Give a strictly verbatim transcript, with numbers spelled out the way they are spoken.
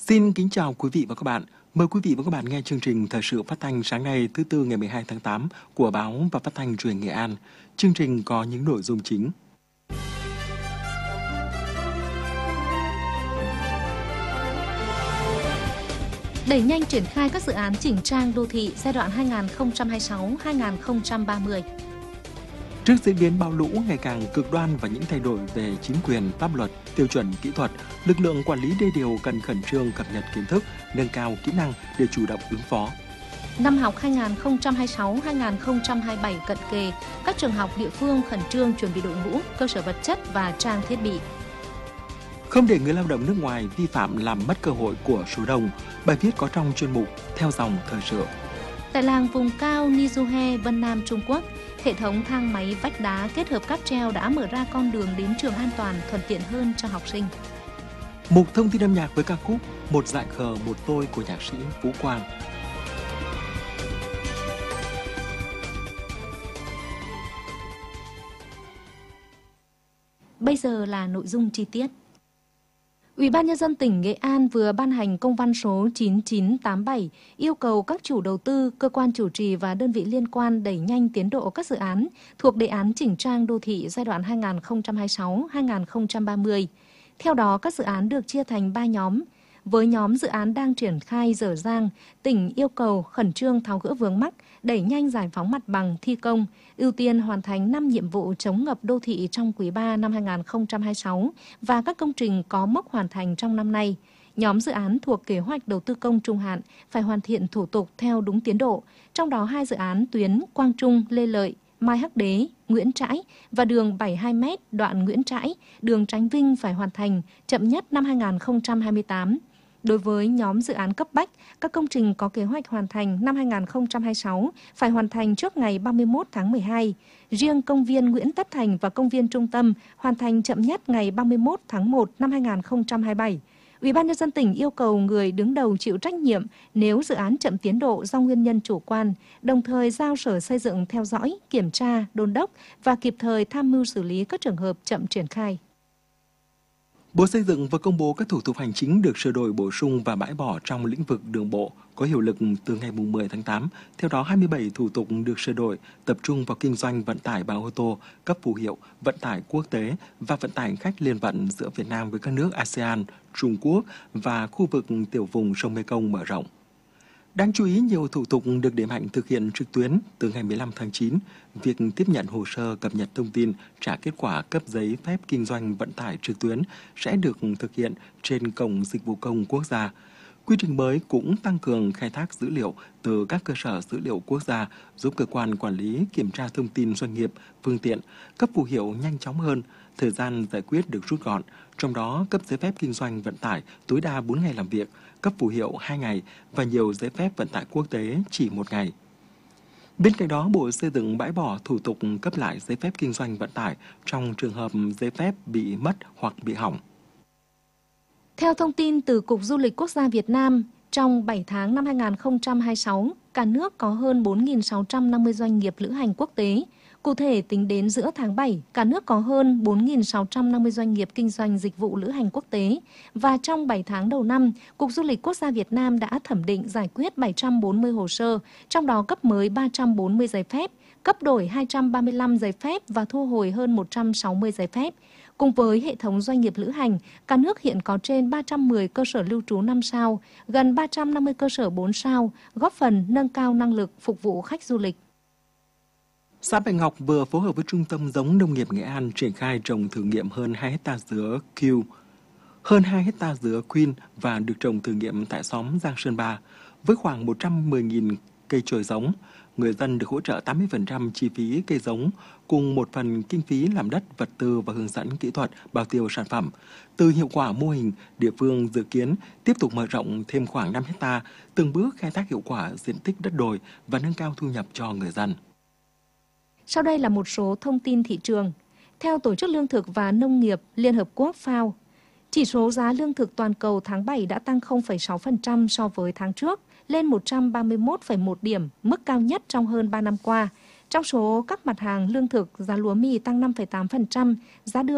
Xin kính chào quý vị và các bạn. Mời quý vị và các bạn nghe chương trình Thời sự phát thanh sáng nay thứ Tư ngày mười hai tháng tám của Báo và Phát thanh Truyền hình Nghệ An. Chương trình có những nội dung chính. Đẩy nhanh triển khai các dự án chỉnh trang đô thị giai đoạn hai nghìn không trăm hai mươi sáu đến hai nghìn không trăm ba mươi. Trước diễn biến bão lũ ngày càng cực đoan và những thay đổi về chính quyền, pháp luật, tiêu chuẩn kỹ thuật, lực lượng quản lý đê điều cần khẩn trương cập nhật kiến thức, nâng cao kỹ năng để chủ động ứng phó. Năm học hai nghìn không trăm hai mươi sáu đến hai nghìn không trăm hai mươi bảy cận kề, các trường học địa phương khẩn trương chuẩn bị đội ngũ, cơ sở vật chất và trang thiết bị. Không để người lao động nước ngoài vi phạm làm mất cơ hội của số đông, bài viết có trong chuyên mục Theo dòng thời sự. Tại làng vùng cao Nizuhe, Vân Nam, Trung Quốc, hệ thống thang máy vách đá kết hợp cáp treo đã mở ra con đường đến trường an toàn, thuận tiện hơn cho học sinh. Mục thông tin âm nhạc với ca khúc Một dại khờ một tôi của nhạc sĩ Vũ Quang. Bây giờ là nội dung chi tiết. Ủy ban Nhân dân tỉnh Nghệ An vừa ban hành công văn số chín chín tám bảy yêu cầu các chủ đầu tư, cơ quan chủ trì và đơn vị liên quan đẩy nhanh tiến độ các dự án thuộc đề án chỉnh trang đô thị giai đoạn hai nghìn không trăm hai mươi sáu đến hai nghìn không trăm ba mươi. Theo đó, các dự án được chia thành ba nhóm. Với nhóm dự án đang triển khai dở dang, tỉnh yêu cầu khẩn trương tháo gỡ vướng mắc, đẩy nhanh giải phóng mặt bằng thi công, ưu tiên hoàn thành năm nhiệm vụ chống ngập đô thị trong quý ba năm hai nghìn không trăm hai mươi sáu và các công trình có mốc hoàn thành trong năm nay. Nhóm dự án thuộc kế hoạch đầu tư công trung hạn phải hoàn thiện thủ tục theo đúng tiến độ, trong đó hai dự án tuyến Quang Trung, Lê Lợi, Mai Hắc Đế, Nguyễn Trãi và đường bảy mươi hai mét đoạn Nguyễn Trãi, đường Tránh Vinh phải hoàn thành chậm nhất năm hai nghìn không trăm hai mươi tám. Đối với nhóm dự án cấp bách, các công trình có kế hoạch hoàn thành năm hai nghìn không trăm hai mươi sáu phải hoàn thành trước ngày ba mươi mốt tháng mười hai. Riêng công viên Nguyễn Tất Thành và công viên Trung tâm hoàn thành chậm nhất ngày ba mươi mốt tháng một năm hai nghìn không trăm hai mươi bảy. Ủy ban Nhân dân tỉnh yêu cầu người đứng đầu chịu trách nhiệm nếu dự án chậm tiến độ do nguyên nhân chủ quan, đồng thời giao Sở Xây dựng theo dõi, kiểm tra, đôn đốc và kịp thời tham mưu xử lý các trường hợp chậm triển khai. Bộ Xây dựng vừa công bố các thủ tục hành chính được sửa đổi bổ sung và bãi bỏ trong lĩnh vực đường bộ có hiệu lực từ ngày mười tháng tám. Theo đó, hai mươi bảy thủ tục được sửa đổi tập trung vào kinh doanh vận tải bằng ô tô, cấp phù hiệu, vận tải quốc tế và vận tải khách liên vận giữa Việt Nam với các nước a sê an, Trung Quốc và khu vực tiểu vùng sông Mekong mở rộng. Đáng chú ý, nhiều thủ tục được đẩy mạnh thực hiện trực tuyến từ ngày mười lăm tháng chín. Việc tiếp nhận hồ sơ, cập nhật thông tin, trả kết quả cấp giấy phép kinh doanh vận tải trực tuyến sẽ được thực hiện trên Cổng Dịch vụ Công Quốc gia. Quy trình mới cũng tăng cường khai thác dữ liệu từ các cơ sở dữ liệu quốc gia, giúp cơ quan quản lý kiểm tra thông tin doanh nghiệp, phương tiện, cấp phù hiệu nhanh chóng hơn, thời gian giải quyết được rút gọn, trong đó cấp giấy phép kinh doanh vận tải tối đa bốn ngày làm việc, cấp phù hiệu hai ngày và nhiều giấy phép vận tải quốc tế chỉ một ngày. Bên cạnh đó, Bộ Xây dựng bãi bỏ thủ tục cấp lại giấy phép kinh doanh vận tải trong trường hợp giấy phép bị mất hoặc bị hỏng. Theo thông tin từ Cục Du lịch Quốc gia Việt Nam, trong bảy tháng năm hai nghìn không trăm hai mươi sáu, cả nước có hơn bốn nghìn sáu trăm năm mươi doanh nghiệp lữ hành quốc tế. Cụ thể, tính đến giữa tháng bảy, cả nước có hơn bốn nghìn sáu trăm năm mươi doanh nghiệp kinh doanh dịch vụ lữ hành quốc tế. Và trong bảy tháng đầu năm, Cục Du lịch Quốc gia Việt Nam đã thẩm định giải quyết bảy trăm bốn mươi hồ sơ, trong đó cấp mới ba trăm bốn mươi giấy phép, cấp đổi hai trăm ba mươi lăm giấy phép và thu hồi hơn một trăm sáu mươi giấy phép. Cùng với hệ thống doanh nghiệp lữ hành, cả nước hiện có trên ba trăm mười cơ sở lưu trú năm sao, gần ba trăm năm mươi cơ sở bốn sao, góp phần nâng cao năng lực phục vụ khách du lịch. Xã Bạch Ngọc vừa phối hợp với Trung tâm giống nông nghiệp Nghệ An triển khai trồng thử nghiệm hơn hai héc ta dứa Q, hơn hai héc ta dứa Queen và được trồng thử nghiệm tại xóm Giang Sơn ba với khoảng một trăm mười nghìn cây chồi giống. Người dân được hỗ trợ tám mươi phần trăm chi phí cây giống cùng một phần kinh phí làm đất, vật tư và hướng dẫn kỹ thuật bao tiêu sản phẩm. Từ hiệu quả mô hình, địa phương dự kiến tiếp tục mở rộng thêm khoảng năm héc ta, từng bước khai thác hiệu quả diện tích đất đồi và nâng cao thu nhập cho người dân. Sau đây là một số thông tin thị trường. Theo Tổ chức Lương thực và Nông nghiệp Liên Hợp Quốc F A O, chỉ số giá lương thực toàn cầu tháng bảy đã tăng không phẩy sáu phần trăm so với tháng trước, lên một trăm ba mươi mốt phẩy một điểm, mức cao nhất trong hơn ba năm qua. Trong số các mặt hàng lương thực, giá lúa mì tăng năm phẩy tám phần trăm, giá đường